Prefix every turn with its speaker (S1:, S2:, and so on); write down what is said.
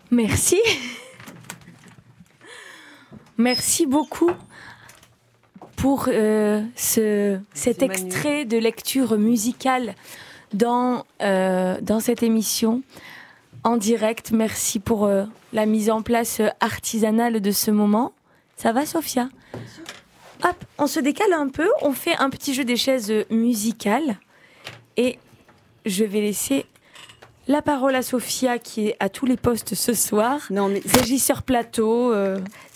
S1: Merci. Merci beaucoup pour cet extrait de lecture musicale dans cette émission en direct. Merci pour la mise en place artisanale de ce moment. Ça va, Sophia ? Hop, on se décale un peu, on fait un petit jeu des chaises musicales et je vais laisser la parole à Sophia qui est à tous les postes ce soir.
S2: Non, mais
S1: régisseur plateau.